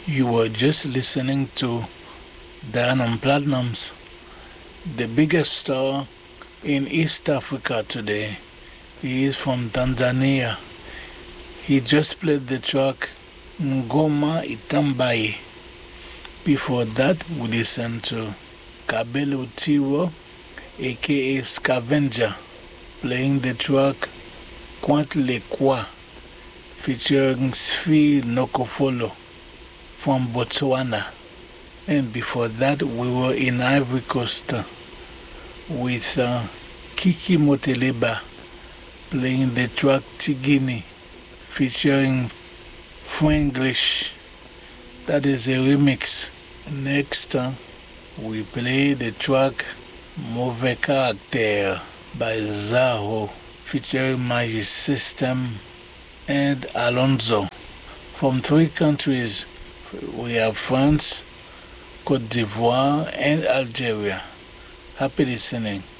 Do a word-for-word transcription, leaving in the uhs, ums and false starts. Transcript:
You were just listening to Diamond Platnumz, the biggest star in East Africa today. He is from Tanzania. He just played the track Ngoma Itambaye. Before that, we listened to Kabelo Tiro, aka Scavenger, playing the track Kwant Kwa, featuring Sfi Nokofolo from Botswana. And before that, we were in Ivory Coast with uh, Kiki Moteleba playing the track Tigini, featuring Frenglish. That is a remix. Next, uh, we play the track Mauvais Caractère by Zaho, featuring Magic System and Alonso. From three countries, we have France, Côte d'Ivoire, and Algeria. Happy listening.